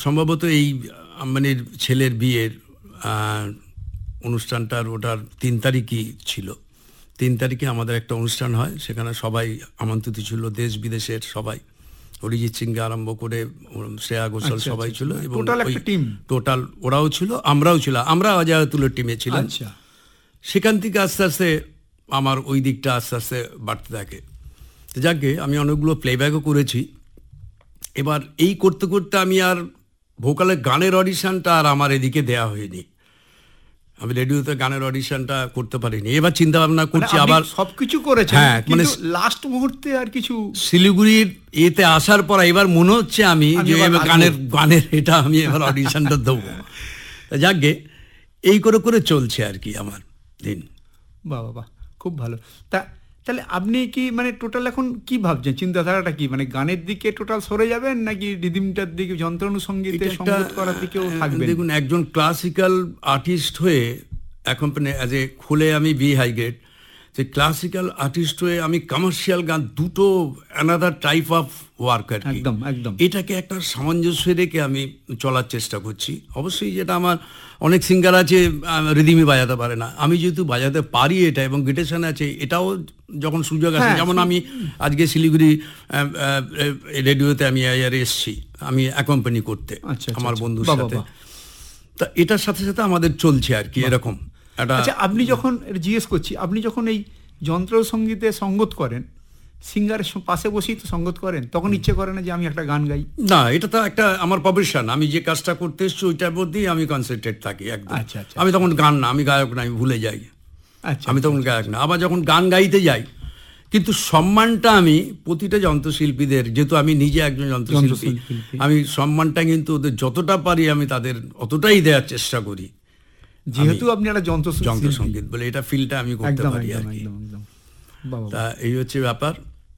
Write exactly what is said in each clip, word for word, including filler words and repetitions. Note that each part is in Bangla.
সম্ভবত এই আম্বানির ছেলের বিয়ের অনুষ্ঠানটার ওটার তিন তারিখই ছিল। তিন তারিখে আমাদের একটা অনুষ্ঠান হয়, সেখানে সবাই আমন্ত্রিত ছিল, দেশ বিদেশের সবাই, অরিজিৎ সিংকে আরম্ভ করে শ্রেয়া ঘোষাল সবাই ছিল, এবং টোটাল ওরাও ছিল, আমরাও ছিল, আমরা অজয় আতুলের টিমে ছিলাম। সেখান থেকে আস্তে আস্তে আমার ওই দিকটা আস্তে আস্তে বাড়তে থাকে। যাকে আমি অনেকগুলো প্লেব্যাকও করেছি। এবার এই করতে করতে আমি আর ভোকালের গানের অডিশনটা আর আমার এদিকে দেয়া হয়নি, আমি রেডিওতে গানের অডিশনটা করতে পারিনি। এবার চিন্তা ভাবনা করছি আবার সবকিছু করেছেন, হ্যাঁ, মানে লাস্ট মুহূর্তে আর কিছু শিলিগুড়ির এতে আসার পর এবার মনে হচ্ছে আমি যে গানের গানের এটা আমি এবার অডিশনটা দেবো। যাকে এই করে করে চলছে আর কি আমার দিন। বাহ বাহ, খুব ভালো। তা তাহলে আপনি কি মানে টোটাল এখন কি ভাবছেন, চিন্তাধারাটা কি, মানে গানের দিকে টোটাল সরে যাবেন নাকি রিদিমটার দিকে, যন্ত্রানুসঙ্গীতে সঙ্গীত করার দিকেও থাকবেন? দেখুন, একজন ক্লাসিক্যাল আর্টিস্ট হয়ে এখন অ্যাজ এ খুলে আমি বি হাই গ্রেড, যে ক্লাসিক্যাল আর্টিস্ট হয়ে আমি কমার্শিয়াল গান দুটো অ্যানাদার টাইপ অফ ওয়ার্ক আর কি, একদম একদম এটাকে একটা সামঞ্জস্য রেখে আমি চলার চেষ্টা করছি। অবশ্যই যেটা আমার অনেক সিঙ্গার আছে রিদিমই বাজাতে পারে না, আমি যেহেতু বাজাতে পারি এটা এবং গিটেশন আছে, এটাও যখন সুযোগ আছে, যেমন আমি আজকে শিলিগুড়ি রেডিওতে আমি এসেছি আমি অ্যাকম্পানি করতে আমার বন্ধুর সাথে, তা এটার সাথে সাথে আমাদের চলছে আর কি এরকম একটা। আচ্ছা, আপনি যখন জিজ্ঞেস করছি, আপনি যখন এই যন্ত্র সঙ্গীতে সঙ্গত করেন, সিঙ্গারের পাশে বসেই তো সঙ্গত করেন, তখন ইচ্ছে করে না যে আমি একটা গান গাই? না, এটা তো একটা আমার প্রফেশন, আমি যে কাজটা করতে এসছি ওইটার মধ্যেই আমি কনসেন্ট্রেট থাকি একদম। আচ্ছা আচ্ছা, আমি তখন গান না, আমি গায়ক না, আমি ভুলে যাই। আচ্ছা, আমি তখন গায়ক না, আবার যখন গান গাইতে যাই, কিন্তু সম্মানটা আমি প্রতিটা যন্ত্রশিল্পীদের, যেহেতু আমি নিজে একজন যন্ত্রশিল্পী, আমি সম্মানটা কিন্তু ওদের যতটা পারি আমি তাদের অতটাই দেওয়ার চেষ্টা করি, যেহেতু আপনি একটা যন্ত্র যন্ত্রসঙ্গীত বলে এটা ফিলটা আমি করতে পারি আর কি। তা এই হচ্ছে ব্যাপার।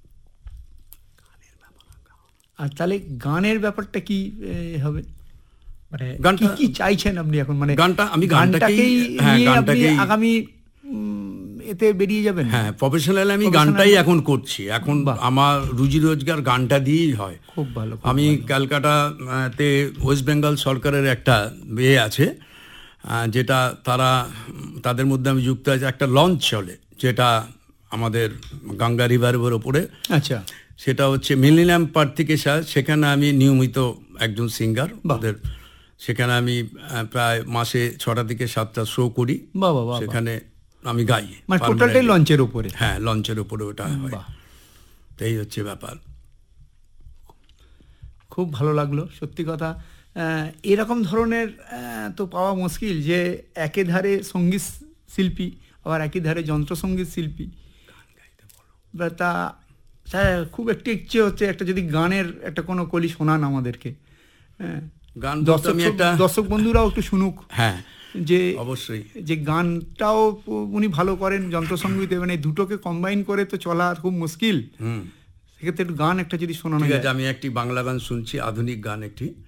আর তাহলে গানের ব্যাপারটা কি হবে, মানে গানটা কি চাইছেন আপনি এখন? মানে গানটা আমি গানটাকেই হ্যাঁ গানটাকেই আগামী এতে বেরিয়ে যাবেন? হ্যাঁ, প্রফেশনাল আমি গানটাই এখন করছি, এখন আমার রুজি রোজগার গানটা দিয়েই হয়। খুব ভালো। আমি ক্যালকাটাতে ওয়েস্ট বেঙ্গল সরকারের একটা ইয়ে আছে, যেটা তারা তাদের মধ্যে আমি যুক্ত আছে, একটা লঞ্চ চলে যেটা আমাদের গঙ্গা রিভারের ওপরে। আচ্ছা, সেটা হচ্ছে মিলেনিয়াম পার্ক থেকে, সেখানে আমি নিয়মিত একজন সিঙ্গার, ওদের সেখানে আমি প্রায় মাসে ছটা থেকে সাতটা শো করি, সেখানে আমি গাই, মানে টোটালটাই লঞ্চের উপরে। হ্যাঁ, লঞ্চের উপরে ওটা হয়। এই হচ্ছে ব্যাপার। খুব ভালো লাগলো সত্যি কথা। এরকম ধরনের তো পাওয়া মুশকিল যে একে ধারে সঙ্গীত শিল্পী আবার একই ধারে যন্ত্রসঙ্গীত শিল্পী, তা খুব একটি ইচ্ছে হচ্ছে একটা যদি গানের একটা কোনো কলি শোনান আমাদেরকে, হ্যাঁ, গান দর্শক বন্ধুরাও একটু শুনুক। হ্যাঁ, যে অবশ্যই যে গানটাও উনি ভালো করেন, যন্ত্রসঙ্গীত, মানে দুটোকে কম্বাইন করে তো চলা খুব মুশকিল, সেক্ষেত্রে একটু গান একটা যদি শোনানো যায়। আমি একটি বাংলা গান শুনছি, আধুনিক গান একটি।